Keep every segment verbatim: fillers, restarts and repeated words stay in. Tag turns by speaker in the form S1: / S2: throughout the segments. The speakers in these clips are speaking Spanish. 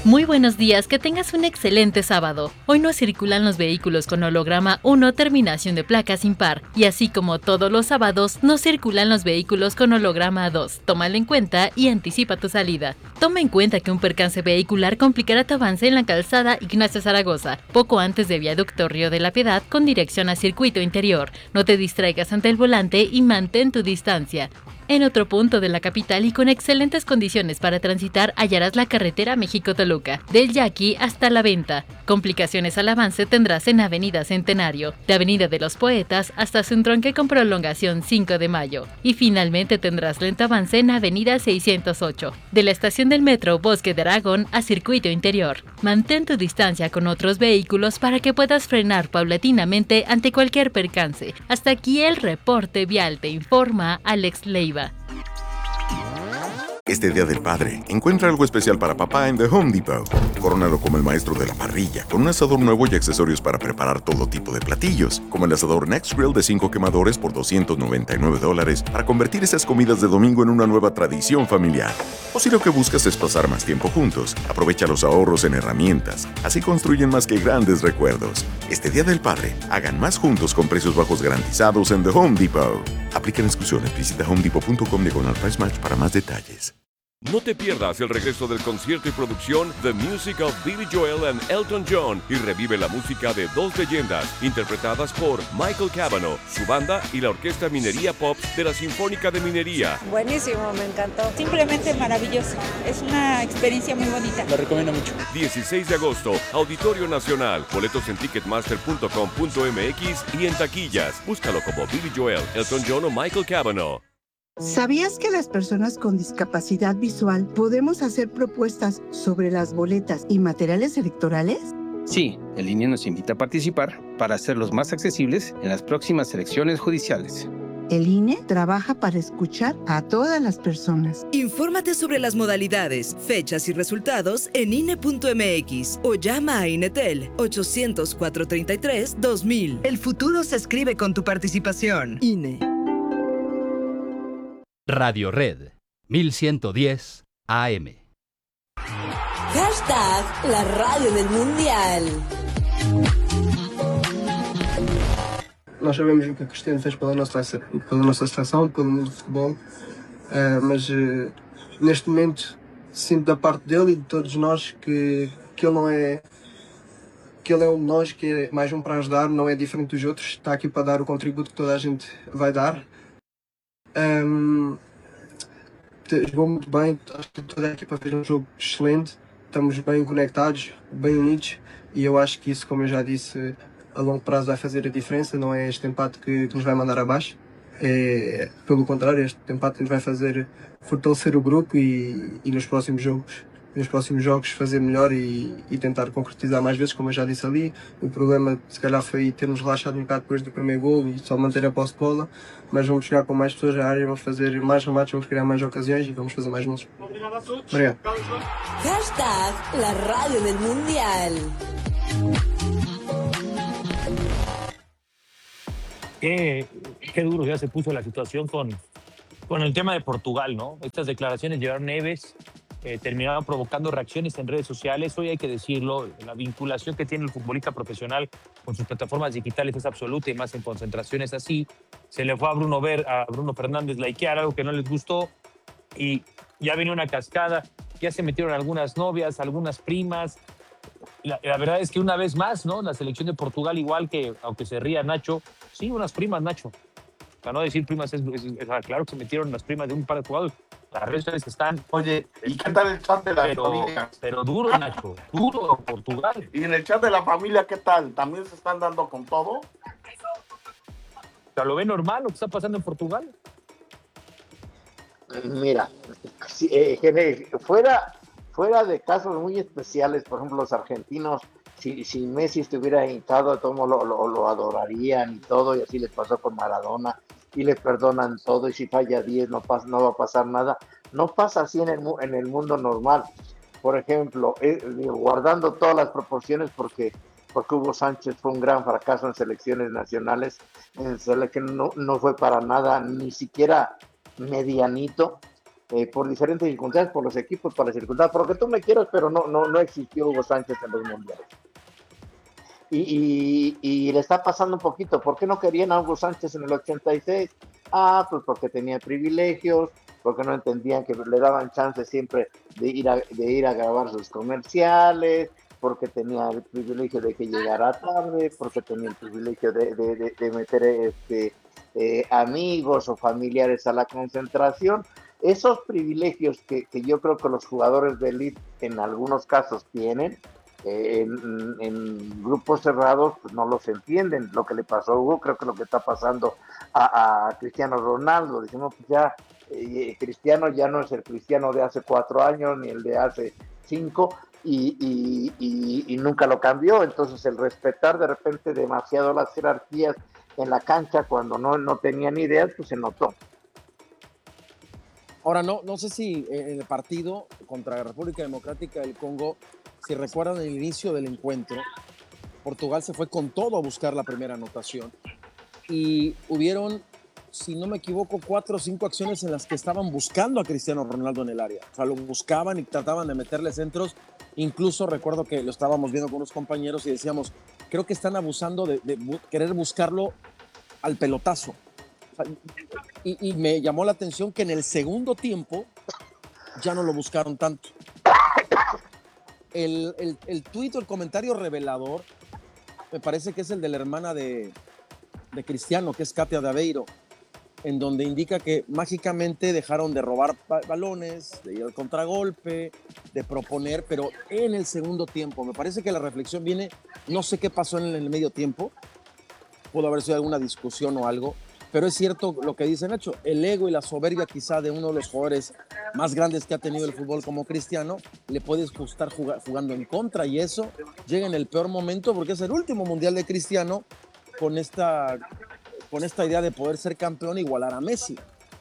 S1: Muy buenos días, que tengas un excelente sábado. Hoy no circulan los vehículos con holograma uno terminación de placas impar, y así como todos los sábados, no circulan los vehículos con holograma dos. Tómalo en cuenta y anticipa tu salida. Toma en cuenta que un percance vehicular complicará tu avance en la calzada Ignacio Zaragoza, poco antes de Viaducto Río de la Piedad con dirección a circuito interior. No te distraigas ante el volante y mantén tu distancia. En otro punto de la capital y con excelentes condiciones para transitar, hallarás la carretera México-Toluca, del Yaqui hasta La Venta. Complicaciones al avance tendrás en Avenida Centenario, de Avenida de los Poetas hasta su entronque con prolongación cinco de mayo. Y finalmente tendrás lento avance en Avenida seiscientos ocho, de la estación del metro Bosque de Aragón a circuito interior. Mantén tu distancia con otros vehículos para que puedas frenar paulatinamente ante cualquier percance. Hasta aquí el reporte vial, te informa Alex Leiva.
S2: Este Día del Padre, encuentra algo especial para papá en The Home Depot. Corónalo como el maestro de la parrilla, con un asador nuevo y accesorios para preparar todo tipo de platillos, como el asador Next Grill de cinco quemadores por doscientos noventa y nueve dólares, para convertir esas comidas de domingo en una nueva tradición familiar. O si lo que buscas es pasar más tiempo juntos, aprovecha los ahorros en herramientas. Así construyen más que grandes recuerdos. Este Día del Padre, hagan más juntos con precios bajos garantizados en The Home Depot. Aplican exclusiones. Visita home depot punto com diagonal price match para más detalles.
S3: No te pierdas el regreso del concierto y producción The Music of Billy Joel and Elton John y revive la música de dos leyendas interpretadas por Michael Cavanaugh, su banda y la Orquesta Minería Pop de la Sinfónica de Minería.
S4: Buenísimo, me encantó. Simplemente maravilloso. Es una experiencia muy bonita.
S5: Lo recomiendo mucho.
S3: dieciséis de agosto, Auditorio Nacional. Boletos en ticketmaster punto com punto m x y en taquillas. Búscalo como Billy Joel, Elton John o Michael Cavanaugh.
S6: ¿Sabías que las personas con discapacidad visual podemos hacer propuestas sobre las boletas y materiales electorales?
S5: Sí, el I N E nos invita a participar para hacerlos más accesibles en las próximas elecciones judiciales.
S6: El I N E trabaja para escuchar a todas las personas.
S7: Infórmate sobre las modalidades, fechas y resultados en I N E punto m x o llama a INETEL ochocientos, cuatrocientos treinta y tres, dos mil. El futuro se escribe con tu participación. I N E.
S8: Radio Red, mil ciento diez A M.
S9: Hashtag la radio del Mundial.
S10: Nós sabemos o que a Cristiano fez pela nossa, pela nossa seleção, pelo mundo de futebol, uh, mas uh, neste momento sinto da parte dele e de todos nós que, que ele não é que ele é um de nós, que é mais um para ajudar, não é diferente dos outros, está aqui para dar o contributo que toda a gente vai dar. Um, jogou muito bem, acho que toda a equipa fez um jogo excelente, estamos bem conectados, bem unidos e eu acho que isso, como eu já disse, a longo prazo vai fazer a diferença, não é este empate que, que nos vai mandar abaixo, é pelo contrário, este empate nos vai fazer fortalecer o grupo e, e nos próximos jogos nos próximos jogos fazer melhor e, e tentar concretizar mais vezes, como eu já disse ali. O problema se calhar foi termos relaxado um bocado depois do primeiro gol e só manter a posse de bola, mas vamos chegar com mais pessoas à área, vamos fazer mais remates, vamos criar mais ocasiões e vamos fazer mais gols. Obrigado a todos. Obrigado.
S9: Hashtag la radio del Mundial.
S11: Qué, qué duro ya se puso la situación con, con el tema de Portugal, ¿no? Estas declaraciones llevaron Neves. Eh, terminaron provocando reacciones en redes sociales. Hoy hay que decirlo, la vinculación que tiene el futbolista profesional con sus plataformas digitales es absoluta y más en concentraciones así. Se le fue a Bruno, Ver, a Bruno Fernández likear algo que no les gustó y ya venía una cascada. Ya se metieron algunas novias, algunas primas. La, la verdad es que una vez más, ¿no? La selección de Portugal, igual que, aunque se ría Nacho, sí, unas primas, Nacho. Para no decir primas, es, es, es claro que se metieron las primas de un par de jugadores. Las redes sociales están...
S12: Oye, ¿y qué tal el chat de la
S11: pero,
S12: familia?
S11: Pero duro, Nacho, duro Portugal.
S12: ¿Y en el chat de la familia qué tal? ¿También se están dando con todo?
S11: O sea, ¿lo ve normal lo que está pasando en Portugal?
S13: Mira, si, eh, fuera, fuera de casos muy especiales, por ejemplo, los argentinos, si, si Messi estuviera hincado, todos lo, lo, lo adorarían y todo, y así les pasó con Maradona. Y le perdonan todo, y si falla diez no, pasa, no va a pasar nada. No pasa así en el, en el mundo normal. Por ejemplo, eh, guardando todas las proporciones, porque, porque Hugo Sánchez fue un gran fracaso en selecciones nacionales, en selección no, no fue para nada, ni siquiera medianito. eh, por diferentes circunstancias, por los equipos, por las circunstancias, por lo que tú me quieras, pero no, no, no existió Hugo Sánchez en los mundiales. Y, y, y le está pasando un poquito. ¿Por qué no querían a Hugo Sánchez en el ochenta y seis? Ah, pues porque tenía privilegios, porque no entendían que le daban chance siempre de ir a, de ir a grabar sus comerciales, porque tenía el privilegio de que llegara tarde, porque tenía el privilegio de, de, de, de meter este, eh, amigos o familiares a la concentración. Esos privilegios que, que yo creo que los jugadores de élite en algunos casos tienen, En, en grupos cerrados pues no los entienden. Lo que le pasó a Hugo, creo que lo que está pasando a, a Cristiano Ronaldo, decimos pues ya eh, Cristiano ya no es el Cristiano de hace cuatro años ni el de hace cinco y, y, y, y nunca lo cambió. Entonces el respetar de repente demasiado las jerarquías en la cancha cuando no, no tenían ideas, pues se notó.
S14: Ahora no, no sé si en el partido contra la República Democrática del Congo, si recuerdan el inicio del encuentro, Portugal se fue con todo a buscar la primera anotación y hubieron, si no me equivoco, cuatro o cinco acciones en las que estaban buscando a Cristiano Ronaldo en el área. O sea, lo buscaban y trataban de meterle centros. Incluso recuerdo que lo estábamos viendo con unos compañeros y decíamos, creo que están abusando de, de bu- querer buscarlo al pelotazo. O sea, y, y me llamó la atención que en el segundo tiempo ya no lo buscaron tanto. El, el, el tuit o el comentario revelador me parece que es el de la hermana de, de Cristiano, que es Katia de Aveiro, en donde indica que mágicamente dejaron de robar ba- balones, de ir al contragolpe, de proponer, pero en el segundo tiempo. Me parece que la reflexión viene, no sé qué pasó en el, en el medio tiempo, pudo haber sido alguna discusión o algo, pero es cierto lo que dice Nacho, el ego y la soberbia quizá de uno de los jugadores más grandes que ha tenido el fútbol como Cristiano, le puedes estar jugando en contra y eso llega en el peor momento porque es el último mundial de Cristiano con esta, con esta idea de poder ser campeón e igualar a Messi.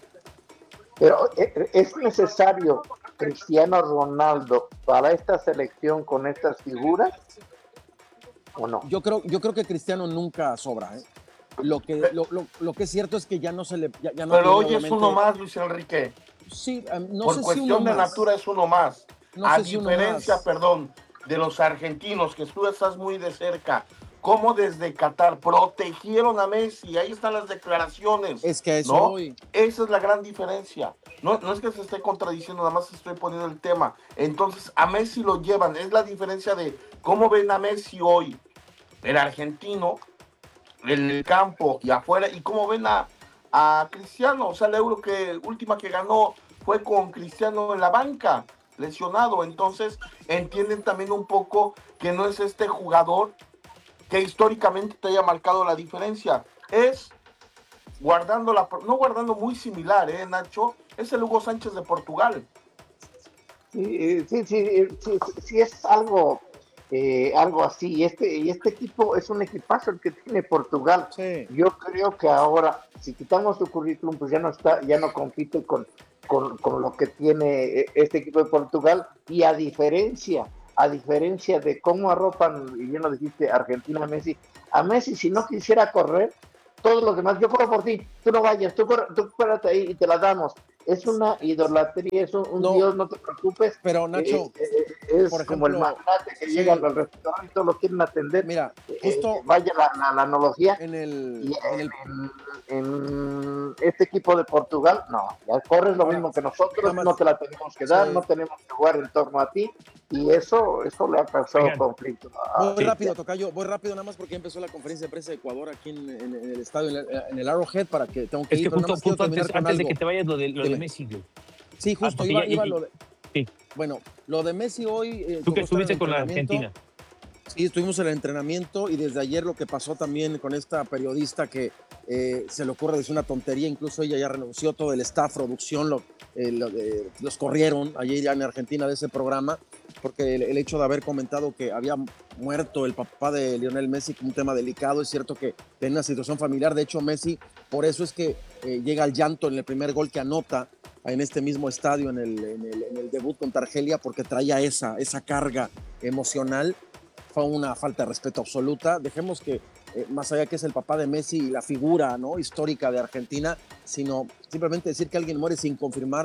S13: Pero ¿es necesario Cristiano Ronaldo para esta selección con estas figuras o no?
S14: Yo creo, yo creo que Cristiano nunca sobra, ¿eh? Lo que, lo, lo, lo que es cierto es que ya no se le... Ya, ya no
S12: pero
S14: tiene,
S12: hoy
S14: obviamente...
S12: es uno más, Luis Enrique.
S14: Sí, no
S12: Por
S14: sé
S12: cuestión
S14: si uno
S12: de
S14: más.
S12: natura es uno más.
S14: No
S12: A
S14: sé si uno
S12: diferencia,
S14: más.
S12: perdón, de los argentinos, que tú estás muy de cerca, cómo desde Qatar protegieron a Messi, ahí están las declaraciones.
S14: Es que a eso
S12: ¿no?
S14: voy.
S12: Esa es la gran diferencia. No, no es que se esté contradiciendo, nada más estoy poniendo el tema. Entonces, a Messi lo llevan, es la diferencia de cómo ven a Messi hoy, el argentino, en el campo y afuera, y cómo ven a, a Cristiano. O sea, la Euro que última que ganó fue con Cristiano en la banca, lesionado. Entonces entienden también un poco que no es este jugador que históricamente te haya marcado la diferencia. Es guardando la, no guardando muy similar, ¿eh, Nacho? Es el Hugo Sánchez de Portugal.
S13: Sí, sí, sí, sí, sí es algo... Eh, algo así, y este, y este equipo es un equipazo el que tiene Portugal.
S14: Sí.
S13: Yo creo que ahora, si quitamos su currículum, pues ya no está, ya no compite con, con, con lo que tiene este equipo de Portugal, y a diferencia, a diferencia de cómo arropan, y bien lo dijiste, Argentina a Messi, a Messi si no quisiera correr, todos los demás, yo corro por ti, tú no vayas, tú, corre, tú espérate ahí y te la damos. Es una idolatría, es un, un
S14: No,
S13: Dios, no te preocupes.
S14: Pero Nacho,
S13: eh, eh, es
S14: por
S13: como
S14: ejemplo,
S13: el magnate que
S14: sí.
S13: llega al restaurante y todos lo quieren atender.
S14: Mira,
S13: Eh,
S14: justo
S13: vaya la, la, la analogía.
S14: en el,
S13: Y
S14: en el
S13: en, en este equipo de Portugal, no, ya corres lo
S14: Ahora,
S13: mismo que nosotros,
S14: nada más-
S13: no te la tenemos que dar,
S14: Sí.
S13: no tenemos que jugar en torno a ti, y eso, eso le ha causado
S11: Oigan.
S13: conflicto. a-
S14: Voy
S11: sí.
S14: rápido, Tocayo, voy rápido nada más porque ya empezó la conferencia de prensa de Ecuador aquí en, en- en el estadio, en el, en el Arrowhead, para que tengo que
S11: Es
S14: ir,
S11: que
S14: pero nada
S11: justo,
S14: más quiero
S11: justo
S14: terminar
S11: antes,
S14: con
S11: antes de
S14: algo.
S11: que te vayas, lo de, lo de
S14: Dime.
S11: Messi, güey.
S14: Sí, justo,
S11: porque
S14: iba,
S11: ya-
S14: iba
S11: y-
S14: lo de...
S11: sí.
S14: Bueno, lo de Messi hoy... eh,
S11: Tú que
S14: tocó estar en
S11: estuviste con la
S14: entrenamiento.
S11: Argentina.
S14: Sí, estuvimos en el entrenamiento y desde ayer lo que pasó también con esta periodista que eh, se le ocurre decir una tontería, incluso ella ya renunció, todo el staff, producción, lo, eh, lo, eh, los corrieron ayer ya en Argentina de ese programa, porque el, el hecho de haber comentado que había muerto el papá de Lionel Messi, un tema delicado, es cierto que tenía una situación familiar, de hecho Messi, por eso es que eh, llega al llanto en el primer gol que anota en este mismo estadio, en el, en el, en el debut contra Argelia, porque traía esa, esa carga emocional. Fue una falta de respeto absoluta. Dejemos que, eh, más allá que es el papá de Messi y la figura, ¿no?, histórica de Argentina, sino simplemente decir que alguien muere sin confirmar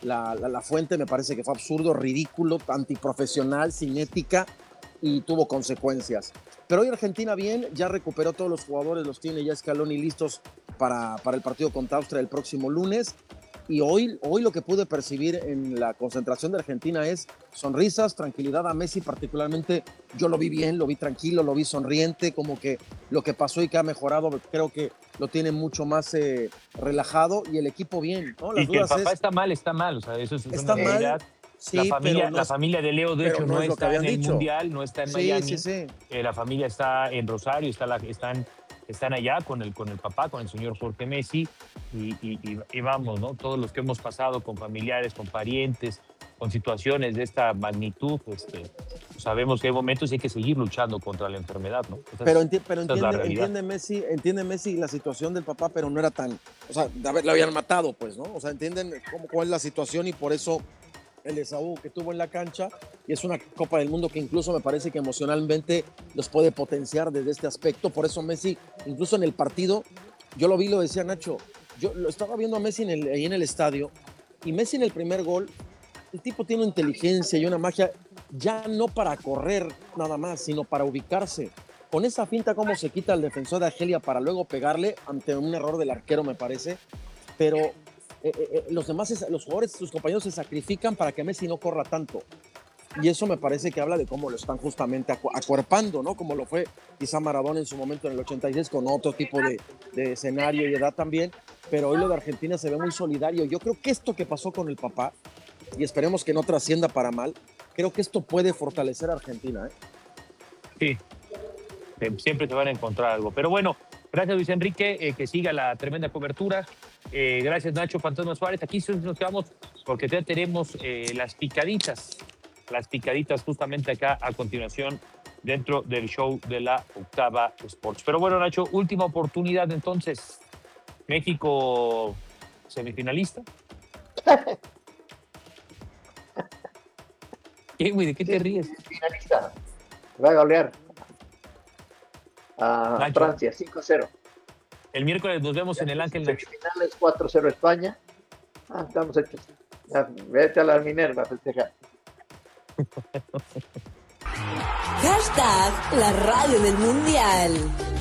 S14: la, la, la fuente, me parece que fue absurdo, ridículo, antiprofesional, sin ética y tuvo consecuencias. Pero hoy Argentina bien, ya recuperó todos los jugadores, los tiene ya Scaloni listos para, para el partido contra Austria el próximo lunes. Y hoy, hoy lo que pude percibir en la concentración de Argentina es sonrisas, tranquilidad a Messi particularmente. Yo lo vi bien, lo vi tranquilo, lo vi sonriente, como que lo que pasó y que ha mejorado, creo que lo tiene mucho más eh, relajado y el equipo bien, ¿no? Las
S11: y que el papá
S14: es,
S11: está mal, está mal, o sea, eso es
S14: está
S11: una
S14: mal,
S11: realidad.
S14: sí,
S11: la, familia,
S14: no
S11: la
S14: es,
S11: familia de Leo, de hecho, no,
S14: no
S11: está en el
S14: dicho.
S11: Mundial, no está en
S14: sí,
S11: Miami.
S14: Sí, sí.
S11: Eh, la familia está en Rosario, está la, están, están allá con el, con el papá, con el señor Jorge Messi, y, y, y, y vamos, ¿no? Todos los que hemos pasado con familiares, con parientes, con situaciones de esta magnitud, pues, eh, sabemos que hay momentos y hay que seguir luchando contra la enfermedad, ¿no? Esa
S14: pero
S11: es,
S14: enti pero entiende, entiende, Messi, entiende Messi la situación del papá, pero no era tan, o sea, lo habían matado, pues, ¿no? O sea, entienden cómo, cuál es la situación y por eso el desahogo que tuvo en la cancha, y es una Copa del Mundo que incluso me parece que emocionalmente los puede potenciar desde este aspecto. Por eso Messi, incluso en el partido, yo lo vi, lo decía Nacho, yo lo estaba viendo a Messi en el, ahí en el estadio, y Messi en el primer gol, el tipo tiene inteligencia y una magia, ya no para correr nada más, sino para ubicarse. Con esa finta, cómo se quita el defensor de Argelia para luego pegarle ante un error del arquero, me parece, pero Eh, eh, los demás, los jugadores, sus compañeros se sacrifican para que Messi no corra tanto. Y eso me parece que habla de cómo lo están justamente acu acuerpando, ¿no? Como lo fue quizá Maradona en su momento en el ochenta y seis con otro tipo de, de escenario y edad también. Pero hoy lo de Argentina se ve muy solidario. Yo creo que esto que pasó con el papá, y esperemos que no trascienda para mal, creo que esto puede fortalecer a Argentina, ¿eh?
S11: Sí, siempre se van a encontrar algo. Pero bueno, gracias Luis Enrique, eh, que siga la tremenda cobertura. Eh, gracias Nacho Fantasma Suárez. Aquí nos quedamos porque ya tenemos eh, las picaditas, las picaditas justamente acá a continuación dentro del show de la Octava Sports. Pero bueno, Nacho, última oportunidad entonces. México semifinalista. ¿Qué, güey? ¿De qué te ríes?
S13: Finalista. Va a golear a Francia cinco cero.
S11: El miércoles nos vemos ya en el Ángel Nacho.
S13: Finales cuatro cero España. Ah, estamos hechos. Ya, vete a la Minerva a festejar.
S9: Hashtag la radio del mundial.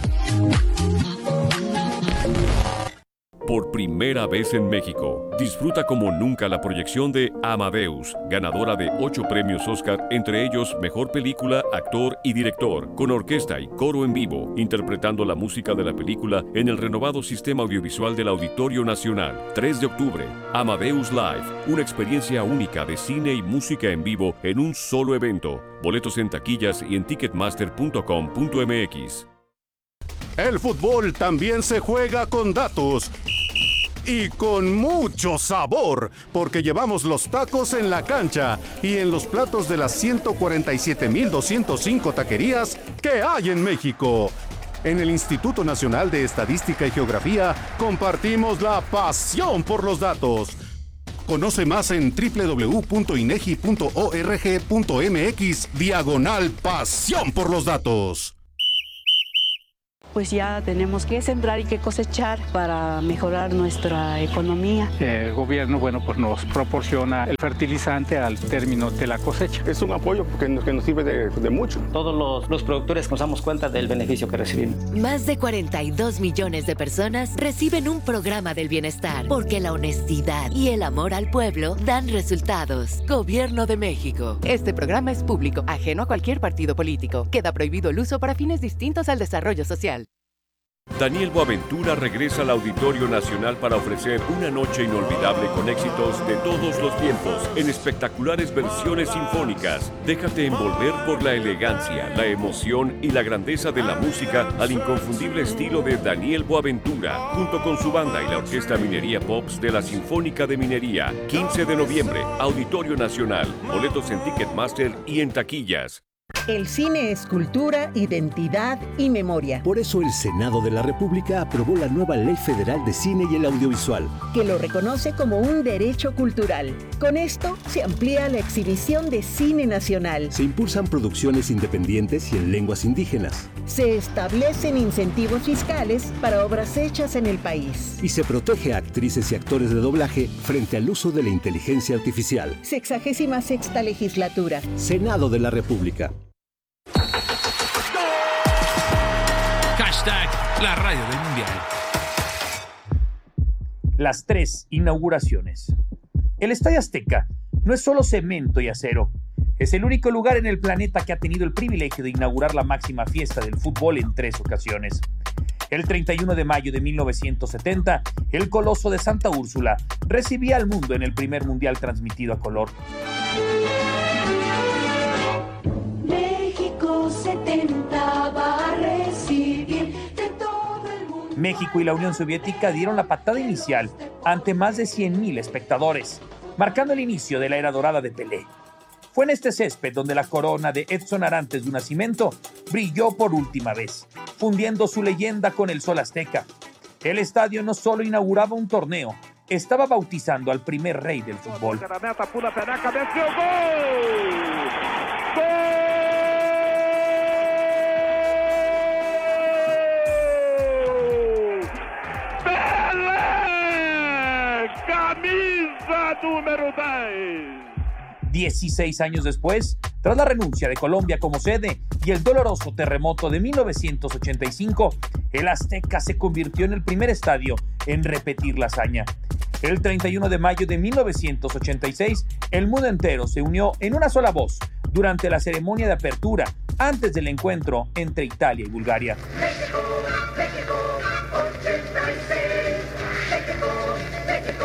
S3: Por primera vez en México, disfruta como nunca la proyección de Amadeus, ganadora de ocho premios Oscar, entre ellos Mejor Película, Actor y Director, con orquesta y coro en vivo, interpretando la música de la película en el renovado sistema audiovisual del Auditorio Nacional. tres de octubre, Amadeus Live, una experiencia única de cine y música en vivo en un solo evento. Boletos en taquillas y en ticketmaster punto com punto m x.
S15: El fútbol también se juega con datos. Y con mucho sabor, porque llevamos los tacos en la cancha y en los platos de las ciento cuarenta y siete mil doscientas cinco taquerías que hay en México. En el Instituto Nacional de Estadística y Geografía compartimos la pasión por los datos. Conoce más en doble u doble u doble u punto inegi punto org punto m x diagonal pasión por los datos.
S16: Pues ya tenemos que sembrar y que cosechar para mejorar nuestra economía.
S17: El gobierno, bueno, pues nos proporciona el fertilizante al término de la cosecha.
S18: Es un apoyo que nos, que nos sirve de, de mucho.
S19: Todos los, los productores nos damos cuenta del beneficio que recibimos.
S20: Más de cuarenta y dos millones de personas reciben un programa del bienestar, porque la honestidad y el amor al pueblo dan resultados. Gobierno de México.
S21: Este programa es público, ajeno a cualquier partido político. Queda prohibido el uso para fines distintos al desarrollo social.
S3: Daniel Boaventura regresa al Auditorio Nacional para ofrecer una noche inolvidable con éxitos de todos los tiempos en espectaculares versiones sinfónicas. Déjate envolver por la elegancia, la emoción y la grandeza de la música al inconfundible estilo de Daniel Boaventura, junto con su banda y la Orquesta Minería Pops de la Sinfónica de Minería. quince de noviembre, Auditorio Nacional. Boletos en Ticketmaster y en taquillas.
S1: El cine es cultura, identidad y memoria.
S22: Por eso el Senado de la República aprobó la nueva Ley Federal de Cine y el Audiovisual,
S1: que lo reconoce como un derecho cultural. Con esto se amplía la exhibición de cine nacional.
S22: Se impulsan producciones independientes y en lenguas indígenas.
S1: Se establecen incentivos fiscales para obras hechas en el país.
S22: Y se protege a actrices y actores de doblaje frente al uso de la inteligencia artificial.
S1: Sexagésima sexta legislatura.
S22: Senado de la República.
S23: Hashtag la radio del mundial.
S24: Las tres inauguraciones. El Estadio Azteca no es solo cemento y acero. Es el único lugar en el planeta que ha tenido el privilegio de inaugurar la máxima fiesta del fútbol en tres ocasiones. El treinta y uno de mayo de mil novecientos setenta, el Coloso de Santa Úrsula recibía al mundo en el primer mundial transmitido a color.
S25: México setenta va a recibir de todo el mundo.
S24: México y la Unión Soviética dieron la patada inicial ante más de cien mil espectadores, marcando el inicio de la era dorada de Pelé. Fue en este césped donde la corona de Edson Arantes do Nascimento brilló por última vez, fundiendo su leyenda con el sol azteca. El estadio no solo inauguraba un torneo, estaba bautizando al primer rey del fútbol.
S26: Camisa número diez.
S24: dieciséis años después, tras la renuncia de Colombia como sede y el doloroso terremoto de mil novecientos ochenta y cinco, el Azteca se convirtió en el primer estadio en repetir la hazaña. El treinta y uno de mayo de mil novecientos ochenta y seis, el mundo entero se unió en una sola voz durante la ceremonia de apertura antes del encuentro entre Italia y Bulgaria.
S25: México, México, ochenta y seis. México, México.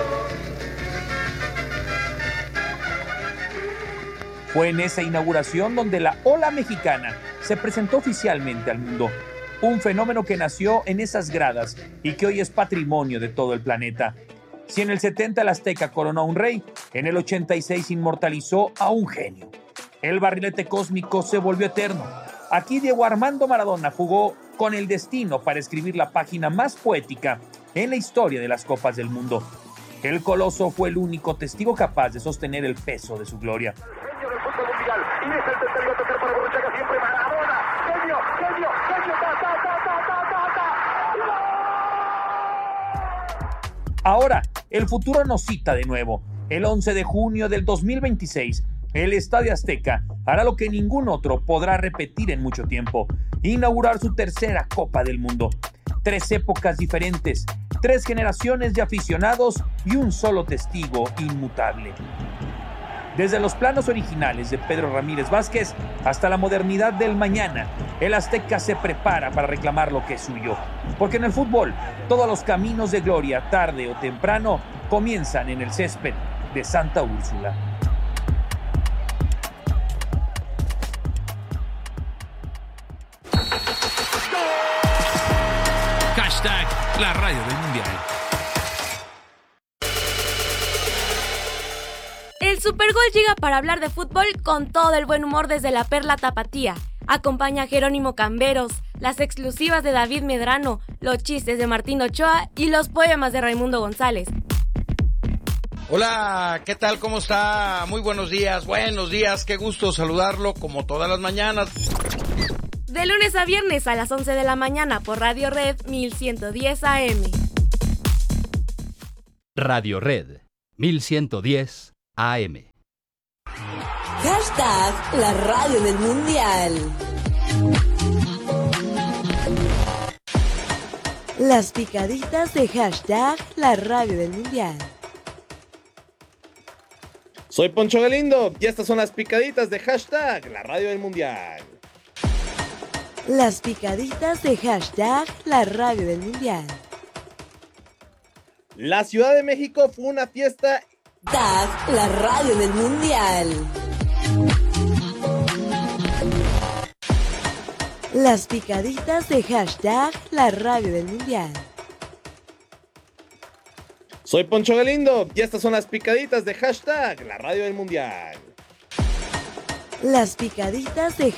S24: Fue en esa inauguración donde la ola mexicana se presentó oficialmente al mundo. Un fenómeno que nació en esas gradas y que hoy es patrimonio de todo el planeta. Si en el setenta el Azteca coronó a un rey, en el ochenta y seis inmortalizó a un genio. El barrilete cósmico se volvió eterno. Aquí Diego Armando Maradona jugó con el destino para escribir la página más poética en la historia de las Copas del Mundo. El Coloso fue el único testigo capaz de sostener el peso de su gloria.
S26: Y es el tercero a tocar para Borruchaga, siempre Maradona. Genio, genio, genio, ta, ta, ta, ta, ta, ta, ta.
S24: Ahora, el futuro nos cita de nuevo. El once de junio del dos mil veintiséis, el Estadio Azteca hará lo que ningún otro podrá repetir en mucho tiempo: inaugurar su tercera Copa del Mundo. Tres épocas diferentes, tres generaciones de aficionados y un solo testigo inmutable. Desde los planos originales de Pedro Ramírez Vázquez hasta la modernidad del mañana, el Azteca se prepara para reclamar lo que es suyo. Porque en el fútbol, todos los caminos de gloria, tarde o temprano, comienzan en el césped de Santa Úrsula.
S23: Hashtag la radio del mundial.
S27: El Supergol llega para hablar de fútbol con todo el buen humor desde la Perla Tapatía. Acompaña a Jerónimo Camberos, las exclusivas de David Medrano, los chistes de Martín Ochoa y los poemas de Raimundo González.
S28: Hola, ¿qué tal? ¿Cómo está? Muy buenos días, buenos días, qué gusto saludarlo como todas las mañanas.
S27: De lunes a viernes a las once de la mañana por Radio Red mil ciento diez A M.
S8: Radio Red mil ciento diez A M.
S9: Hashtag la radio del mundial. Las picaditas de hashtag la radio del mundial.
S29: Soy Poncho Galindo y estas son las picaditas de hashtag la radio del mundial.
S9: Las picaditas de hashtag la radio del mundial.
S29: La Ciudad de México fue una fiesta.
S9: Tag, la radio del mundial. Las picaditas de hashtag la radio del mundial.
S29: Soy Poncho Galindo y estas son las picaditas de hashtag la radio del mundial.
S9: Las picaditas de